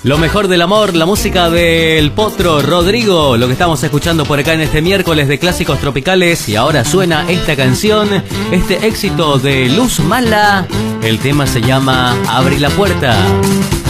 Lo mejor del amor, la música del Potro Rodrigo, lo que estamos escuchando por acá en este miércoles de clásicos tropicales. Y ahora suena esta canción, este éxito de Luz Mala. El tema se llama Abrí la puerta.